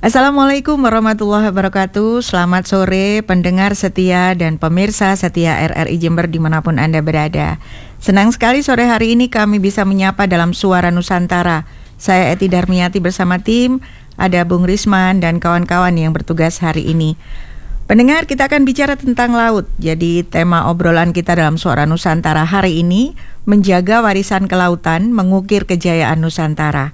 Assalamualaikum warahmatullahi wabarakatuh. Selamat sore pendengar setia dan pemirsa setia RRI Jember dimanapun Anda berada. Senang sekali sore hari ini kami bisa menyapa dalam Suara Nusantara. Saya Eti Darmiati bersama tim, ada Bung Risman dan kawan-kawan yang bertugas hari ini. Pendengar, kita akan bicara tentang laut. Jadi tema obrolan kita dalam Suara Nusantara hari ini, menjaga warisan kelautan, mengukir kejayaan Nusantara.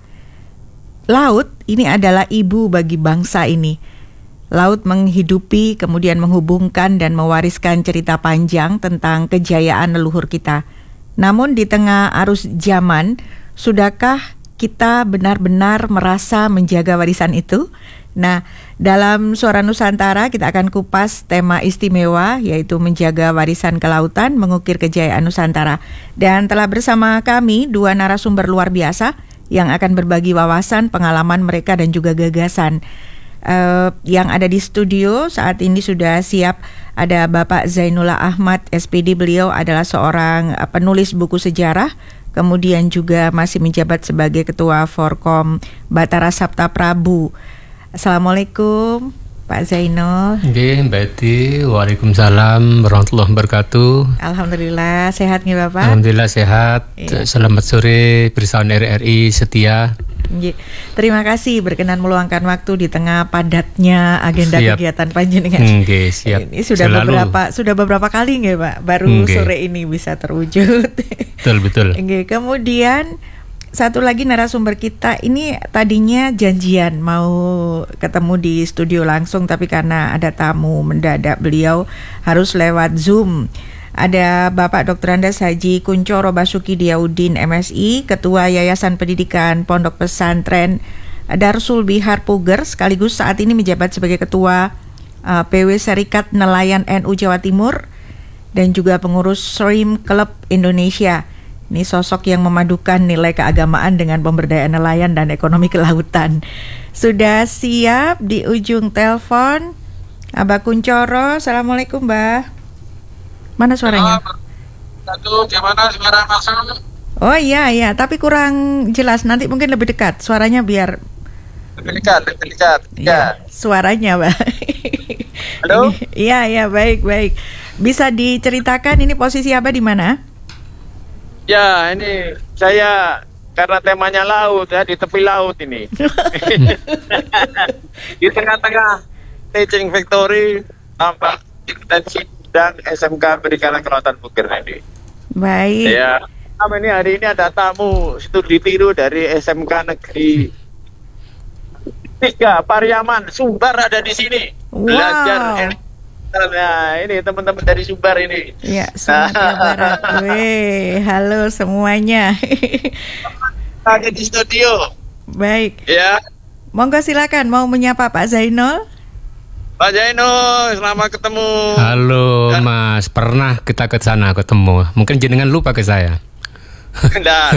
Laut ini adalah ibu bagi bangsa ini. Laut menghidupi, kemudian menghubungkan dan mewariskan cerita panjang tentang kejayaan leluhur kita. Namun di tengah arus zaman, sudahkah kita benar-benar merasa menjaga warisan itu? Nah, dalam Suara Nusantara kita akan kupas tema istimewa, yaitu menjaga warisan kelautan, mengukir kejayaan Nusantara. Dan telah bersama kami dua narasumber luar biasa yang akan berbagi wawasan, pengalaman mereka dan juga gagasan. Yang ada di studio saat ini sudah siap. Ada Bapak Zainullah Ahmad, SPD. Beliau adalah seorang penulis buku sejarah, kemudian juga masih menjabat sebagai Ketua Forkom Batara Sabta Prabu. Assalamualaikum Pak Zainul. Oke, Mbak Eti. Waalaikumsalam warahmatullahi wabarakatuh. Alhamdulillah, sehat nih Bapak? Alhamdulillah sehat. Iya. Selamat sore bersama RRI setia. Terima kasih berkenan meluangkan waktu di tengah padatnya agenda kegiatan panjenengan. Siap. Ini sudah beberapa kali nggih Pak, baru sore ini bisa terwujud. Betul. Kemudian satu lagi narasumber kita ini tadinya janjian mau ketemu di studio langsung, tapi karena ada tamu mendadak beliau harus lewat Zoom. Ada Bapak Dr. Andes Haji Kuncoro Basuki Diyaudin MSI, Ketua Yayasan Pendidikan Pondok Pesantren Darsul Bihar Puger, sekaligus saat ini menjabat sebagai Ketua PW Serikat Nelayan NU Jawa Timur dan juga pengurus Shrimp Club Indonesia. Ini sosok yang memadukan nilai keagamaan dengan pemberdayaan nelayan dan ekonomi kelautan. Sudah siap di ujung telepon Abah Kuncoro. Assalamualaikum Mbah. Mana suaranya? Gimana suara masuk? Oh iya, tapi kurang jelas. Nanti mungkin lebih dekat suaranya biar lebih dekat. Ya, suaranya Mbak. Halo? Iya, baik. Bisa diceritakan ini posisi Abah di mana? Ya, ini saya karena temanya laut ya, di tepi laut ini. Di tengah-tengah Teaching Factory tampak intensi dan SMK Perikanan Kelautan Puger ini. Baik. Ya, ini hari ini ada tamu studi tiru dari SMK Negeri 3 Pariaman, Sumbar ada di sini. Wow. Belajar. Nah, ini teman-teman dari Sumbar ini. Ya, Sumatera Barat. Halo semuanya. Ada di studio. Baik. Ya. Monggo silakan, mau menyapa Pak Zainul. Pak Zainul, selamat ketemu. Halo Mas, pernah kita ke sana ketemu. Mungkin jenengan lupa ke saya. Enggak.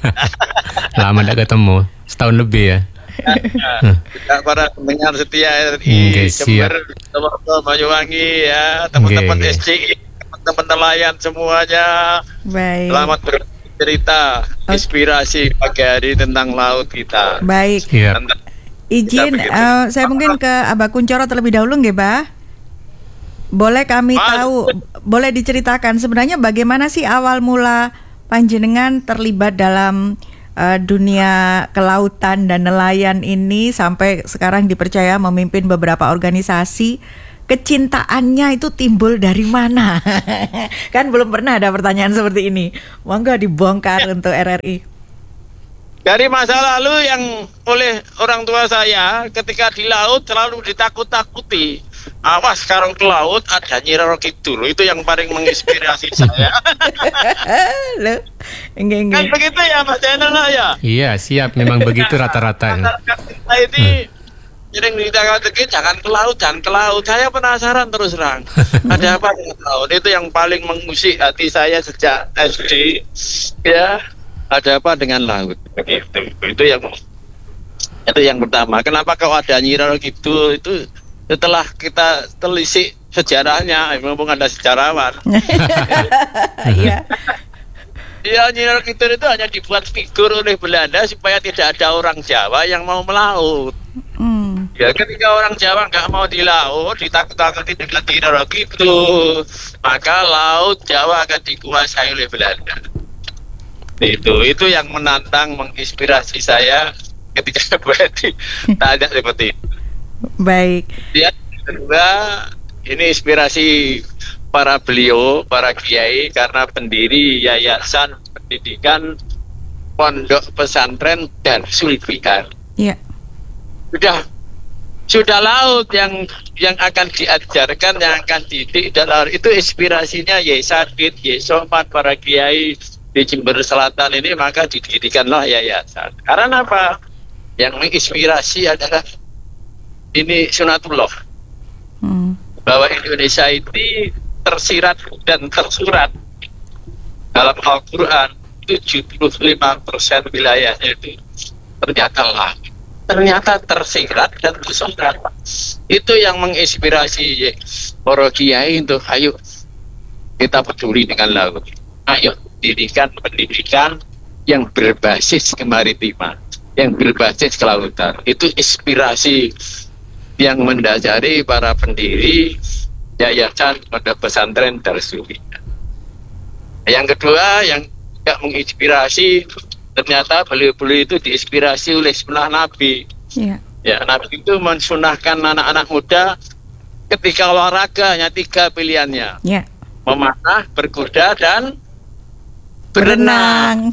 Lama enggak ketemu, setahun lebih ya. Kita para pendengar setia RRI Jember, teman-teman Banyuwangi ya, teman-teman SCI, teman-teman nelayan semuanya. Baik. Selamat bercerita inspirasi pagi hari tentang laut kita. Baik. Izin saya mungkin ke Abah Kuncoro terlebih dahulu nggih, Bah? Boleh kami tahu, boleh diceritakan sebenarnya bagaimana sih awal mula panjenengan terlibat dalam dunia kelautan dan nelayan ini sampai sekarang dipercaya memimpin beberapa organisasi. Kecintaannya itu timbul dari mana? Kan belum pernah ada pertanyaan seperti ini. Monggo dibongkar untuk RRI. Dari masa lalu yang oleh orang tua saya ketika di laut selalu ditakut-takuti. Awas sekarang ke laut ada Nyi Roro Kidul, itu yang paling menginspirasi saya. Loh, kan begitu ya Mas Zainul ya? Iya siap, memang begitu rata-rata. Nah ini sering ditakut-takuti jangan ke laut. Saya penasaran terus terang. Ada apa dengan laut? Itu yang paling mengusik hati saya sejak SD. Ya, ada apa dengan laut? Begitu. Itu yang pertama. Kenapa kalau ada Nyi Roro Kidul itu? Setelah kita telisik sejarahnya, mumpung ada sejarawan. Iya. Ya, Nyi Roro Kidul itu hanya dibuat figur oleh Belanda supaya tidak ada orang Jawa yang mau melaut. Ya, ketika orang Jawa nggak mau di laut, ditakut-takuti dengan teknologi itu, maka laut Jawa akan dikuasai oleh Belanda. Itu yang menantang, menginspirasi saya ketika Bu Eti tanya seperti itu. Baik. Ya, kedua, ini inspirasi para beliau, para kiai, karena pendiri Yayasan Pendidikan Pondok Pesantren Darul Bihar. Ya. Sudah laut yang akan diajarkan, yang akan didik dan itu inspirasinya Yai Sakit, Yai Somad, para kiai di Jember Selatan ini, maka didirikanlah yayasan. Karena apa? Yang menginspirasi adalah ini sunatullah. Bahwa Indonesia ini tersirat dan tersurat dalam Al-Quran, 75% wilayahnya itu ternyata laut. Ternyata tersirat dan tersurat. Itu yang menginspirasi para kiai untuk ayo kita peduli dengan laut. Ayo dirikan pendidikan yang berbasis kemaritiman, yang berbasis kelautan. Itu inspirasi yang mendasari para pendiri Yayasan Pondok Pesantren Darul Bihar. Yang kedua yang tidak menginspirasi, ternyata beliau-beliau itu diinspirasi oleh sunnah Nabi. Ya, Nabi itu mensunahkan anak-anak muda ketika olahraga hanya 3 pilihannya. Memanah, berkuda, dan berenang.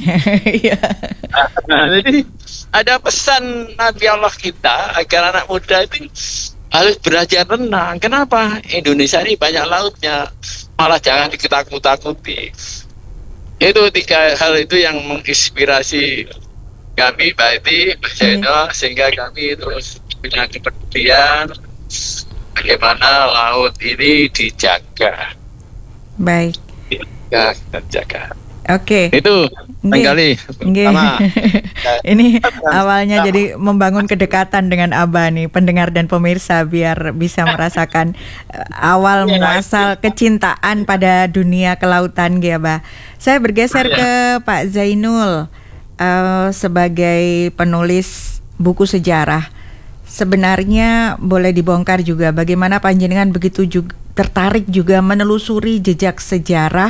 Jadi ada pesan Nabi Allah kita agar anak muda itu harus belajar renang. Kenapa? Indonesia ini banyak lautnya, malah jangan ditakut-takuti. Itu 3 hal itu yang menginspirasi kami, Mbak Eti, Mbak Zainal, sehingga kami terus punya kepedulian bagaimana laut ini dijaga. Baik. Dijaga. Oke. Itu kali pertama. Ini awalnya jadi membangun kedekatan dengan Abah nih, pendengar dan pemirsa, biar bisa merasakan awal muasal kecintaan pada dunia kelautan, ya, Abah. Saya bergeser ke Pak Zainul sebagai penulis buku sejarah. Sebenarnya boleh dibongkar juga bagaimana panjenengan begitu tertarik juga menelusuri jejak sejarah.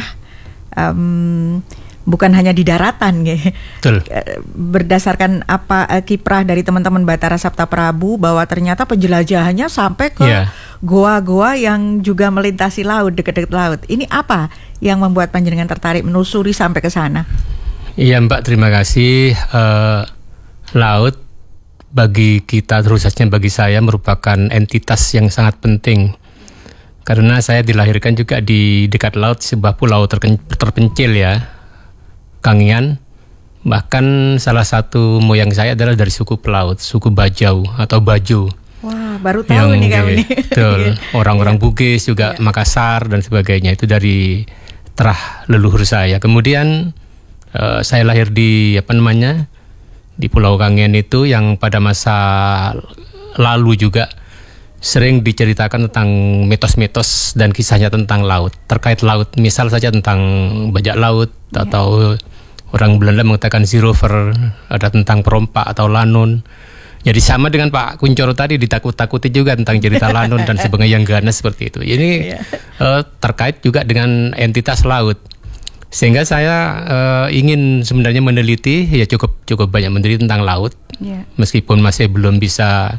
Bukan hanya di daratan, Betul. Berdasarkan kiprah dari teman-teman Batara Sabta Prabu, bahwa ternyata penjelajahannya sampai ke goa-goa yang juga melintasi laut, dekat-dekat laut. Ini apa yang membuat panjenengan tertarik menelusuri sampai ke sana? Iya, Mbak, terima kasih. Laut bagi kita, khususnya bagi saya, merupakan entitas yang sangat penting. Karena saya dilahirkan juga di dekat laut, sebuah pulau terpencil ya, Kangian. Bahkan salah satu moyang saya adalah dari suku pelaut, suku Bajau atau Bajo. Wah, baru tahu nih kami. Betul. Orang-orang Bugis juga, Makassar dan sebagainya, itu dari terah leluhur saya. Kemudian saya lahir di di Pulau Kangian itu, yang pada masa lalu juga sering diceritakan tentang mitos-mitos dan kisahnya tentang laut, terkait laut, misal saja tentang bajak laut, atau orang Belanda mengatakan Zeerover, ada tentang perompak atau lanun. Jadi sama dengan Pak Kuncoro tadi, ditakut-takuti juga tentang cerita lanun dan sebagainya yang ganas seperti itu. Ini terkait juga dengan entitas laut, sehingga saya ingin sebenarnya meneliti, ya cukup banyak meneliti tentang laut, meskipun masih belum bisa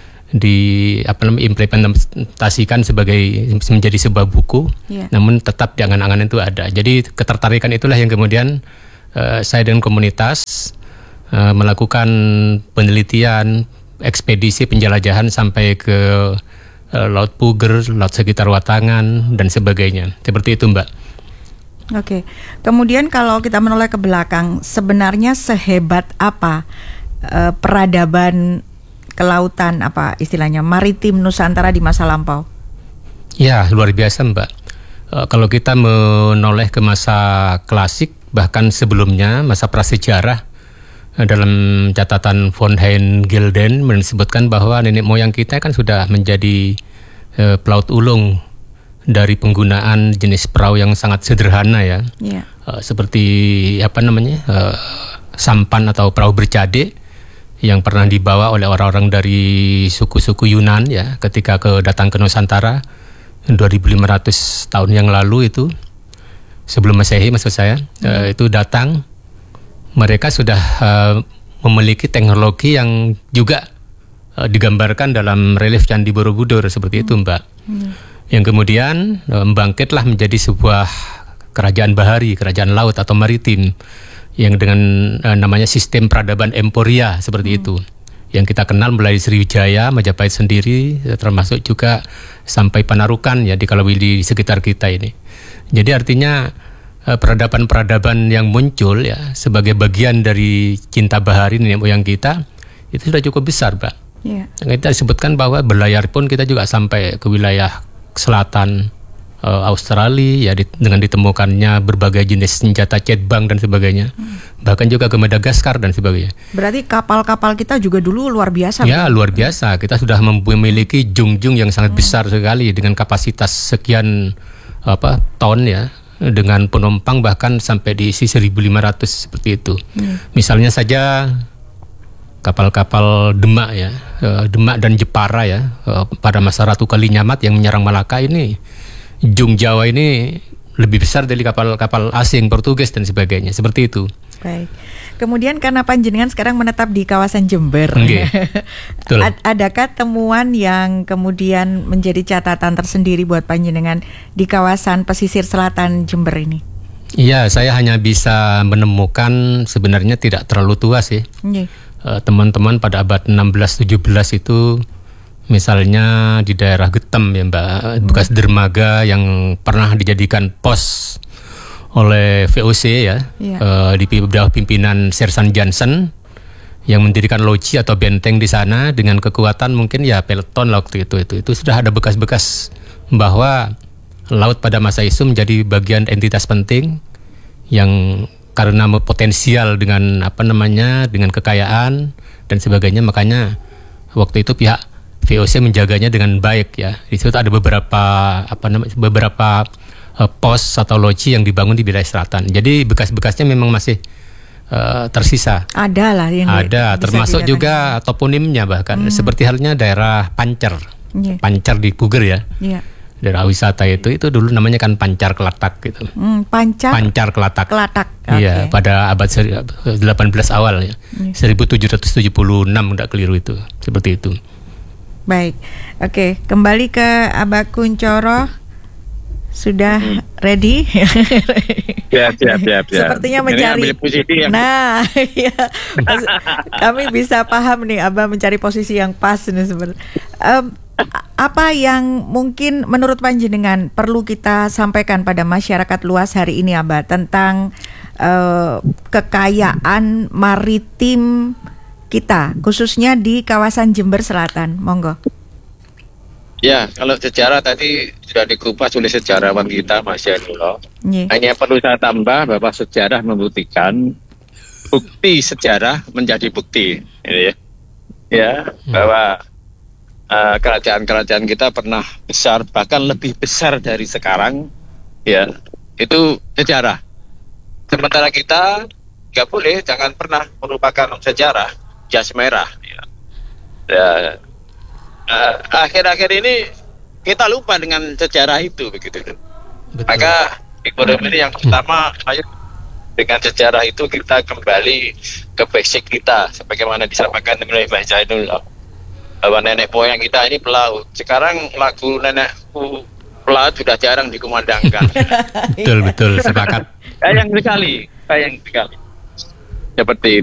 implementasikan menjadi sebuah buku, namun tetap di angan-angan itu ada. Jadi ketertarikan itulah yang kemudian saya dengan komunitas melakukan penelitian, ekspedisi penjelajahan sampai ke Laut Puger, laut sekitar Watangan dan sebagainya. Seperti itu, Mbak. Oke. Kemudian kalau kita menoleh ke belakang, sebenarnya sehebat apa peradaban kelautan, apa istilahnya, maritim Nusantara di masa lampau? Ya, luar biasa, Mbak. Kalau kita menoleh ke masa klasik, bahkan sebelumnya, masa prasejarah, dalam catatan von Hein Gilden menyebutkan bahwa nenek moyang kita kan sudah menjadi pelaut ulung dari penggunaan jenis perahu yang sangat sederhana ya, seperti sampan atau perahu bercade, yang pernah dibawa oleh orang-orang dari suku-suku Yunan ya ketika datang ke Nusantara 2500 tahun yang lalu itu, sebelum Masehi maksud saya, itu datang, mereka sudah memiliki teknologi yang juga digambarkan dalam relief Candi Borobudur seperti itu, Mbak. Yang kemudian bangkitlah menjadi sebuah kerajaan bahari, kerajaan laut atau maritim yang dengan namanya sistem peradaban Emporia seperti itu. Yang kita kenal mulai Sriwijaya, Majapahit sendiri, termasuk juga sampai Panarukan ya di sekitar kita ini. Jadi artinya peradaban-peradaban yang muncul ya sebagai bagian dari cinta bahari nenek moyang kita itu sudah cukup besar, Pak. Yeah. Kita sebutkan bahwa berlayar pun kita juga sampai ke wilayah selatan Australia ya dengan ditemukannya berbagai jenis senjata cetbang dan sebagainya. Bahkan juga ke Madagaskar dan sebagainya. Berarti kapal-kapal kita juga dulu luar biasa. Ya, luar biasa. Kita sudah memiliki jungjung yang sangat besar sekali dengan kapasitas sekian ton ya, dengan penumpang bahkan sampai diisi 1.500 seperti itu. Misalnya saja kapal-kapal Demak ya, Demak dan Jepara ya, pada masa Ratu Kalinyamat yang menyerang Malaka ini, Jung Jawa ini lebih besar dari kapal-kapal asing, Portugis dan sebagainya, seperti itu. Baik. Kemudian karena panjenengan sekarang menetap di kawasan Jember, betul. Adakah temuan yang kemudian menjadi catatan tersendiri buat panjenengan di kawasan pesisir selatan Jember ini? Iya, saya hanya bisa menemukan sebenarnya tidak terlalu tua sih. Teman-teman pada abad 16-17 itu, misalnya di daerah Getem ya Mbak, bekas dermaga yang pernah dijadikan pos oleh VOC ya, di bawah pimpinan Sersan Jansen yang mendirikan loji atau benteng di sana dengan kekuatan mungkin ya peleton waktu itu sudah ada bekas-bekas bahwa laut pada masa itu menjadi bagian entitas penting yang karena potensial dengan dengan kekayaan dan sebagainya, makanya waktu itu pihak VOC menjaganya dengan baik ya. Di situ ada beberapa pos atau loji yang dibangun di wilayah selatan. Jadi bekas-bekasnya memang masih tersisa. Ada lah yang termasuk juga toponimnya bahkan seperti halnya daerah Pancer. Pancer di Puger ya. Daerah wisata itu dulu namanya kan Pancar Kelatak gitu. Pancar Kelatak. Iya, pada abad 18 awal ya. 1776 enggak keliru itu. Seperti itu. Baik. Oke, kembali ke Abah Kuncoro. Sudah ready? Siap. Sepertinya mencari. Nah, ya, kami bisa paham nih, Abah mencari posisi yang pas nih sebenarnya. Apa yang mungkin menurut panjenengan perlu kita sampaikan pada masyarakat luas hari ini, Abah, tentang kekayaan maritim kita, khususnya di kawasan Jember Selatan? Monggo. Ya, kalau sejarah tadi sudah dikupas oleh sejarawan kita, Mas Yanullah. Hanya perlu saya tambah bahwa sejarah membuktikan bukti sejarah menjadi bukti, bahwa kerajaan-kerajaan kita pernah besar, bahkan lebih besar dari sekarang, ya, itu sejarah. Sementara kita nggak boleh, jangan pernah melupakan sejarah, jas merah. Akhir-akhir ini kita lupa dengan sejarah itu begitu. Betul. Maka ekonomi ini yang pertama, ayo dengan sejarah itu kita kembali ke basic kita, sebagaimana disampaikan oleh Mbak Zainul bahwa nenek moyang kita ini pelaut. Sekarang lagu nenekku pelaut sudah jarang dikumandangkan. Betul, sepakat. Sayang sekali. Seperti